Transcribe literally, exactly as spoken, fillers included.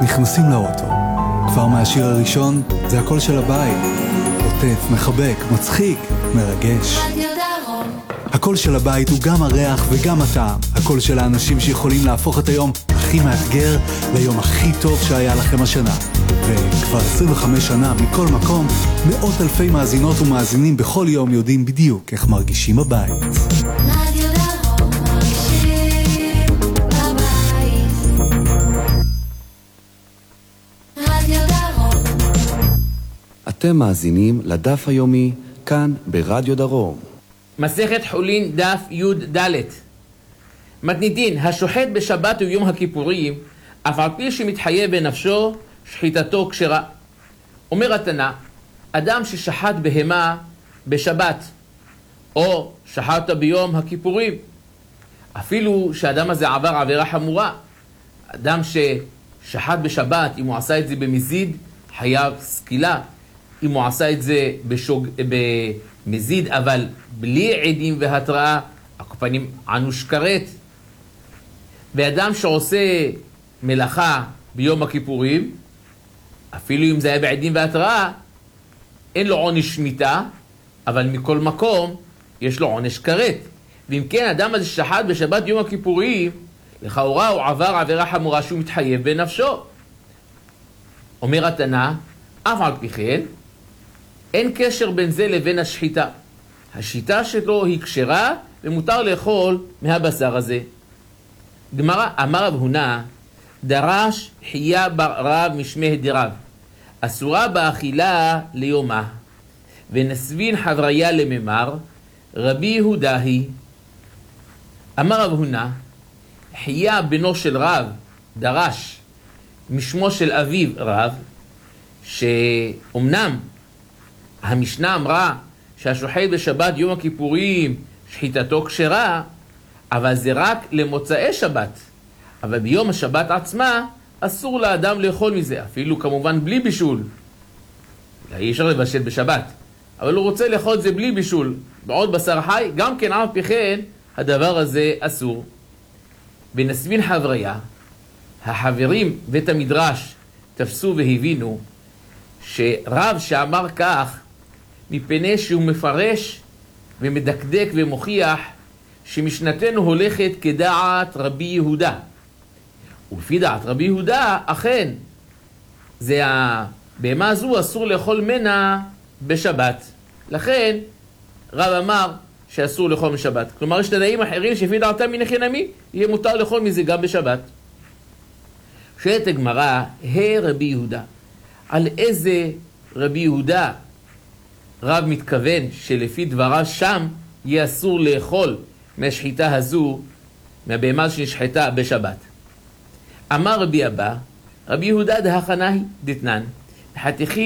נכנסים לאוטו. כבר מהשיר הראשון זה הקול של הבית. עוטף, מחבק, מצחיק, מרגש. רדיו דרום. הקול של הבית הוא גם הריח וגם הטעם. הקול של האנשים שיכולים להפוך את היום הכי מאתגר ליום הכי טוב שהיה לכם השנה. וכבר עשרים וחמש שנה מכל מקום, מאות אלפי מאזינות ומאזינים בכל יום יודעים בדיוק איך מרגישים בבית. רדיו דרום מרגישים בבית. רדיו דרום. אתם מאזינים לדף היומי כאן ברדיו דרום. מסכת חולין דף י' ד'. מתניתין, השוחט בשבת וביום הכיפורים, אף על פי שמתחייב בנפשו, שחיטתו כשרה. אומר התנא, אדם ששחט בהמה בשבת, או שחט ביום הכיפורים, אפילו שהאדם הזה עבר עבירה חמורה, אדם ששחט בשבת, אם הוא עשה את זה במזיד, חייב סקילה. אם הוא עשה את זה בשוג... במזיד, אבל בלי עדים והתראה, הקופנים ענוש כרת. ואדם שעושה מלאכה ביום הכיפורים, אפילו אם זה היה בעדים והתראה, אין לו עונש שמיטה, אבל מכל מקום יש לו עונש כרת. ואם כן, אדם הזה שחט בשבת יום הכיפורים, לכאורה הוא עבר עבירה חמורה שהוא מתחייב בנפשו. אומר התנא, אף על פי כן, אין קשר בין זה לבין השחיטה. השיטה שלו היא כשרה ומותר לאכול מהבשר הזה. גמרא, אמר רב הונא, דרש חיה בר רב משמי דרב, אסורה באכילה ליומה, ונסבין חבריה לממר, רבי יהודה היא. אמר רב הונא, חיה בנו של רב דרש משמו של אביו רב, שאומנם המשנה אמרה שהשוחט בשבת יום הכיפורים שחיטתו כשרה, אבל זה רק למוצאי שבת. אבל ביום השבת עצמה אסור לאדם לאכול מזה, אפילו כמובן בלי בישול. אי אפשר לבשל בשבת, אבל הוא רוצה לאכול את זה בלי בישול, בעוד בשר חי, גם כן אף פי כן הדבר הזה אסור. ונסבין חבריה, החברים בית המדרש תפסו והבינו שרב שאמר כך, מפני שהוא מפרש ומדקדק ומוכיח שמשנתנו הולכת כדעת רבי יהודה. ולפי דעת רבי יהודה, אכן, זה הבהמה הזו אסור לאכול מנה בשבת. לכן, רב אמר שאסור לאכול משבת. כלומר, יש תנאים אחרים שלפי דעתם מנחינמי, יהיה מותר לאכול מזה גם בשבת. שואלת הגמרא, ה' רבי יהודה, על איזה רבי יהודה רב מתכוון שלפי דבריו שם יהיה אסור לאכול מהשחיטה הזו, מהבהמה שנשחטה בשבת? אמר רבי אבא, רבי יהודה דהכנה היא דתנן, חתיכי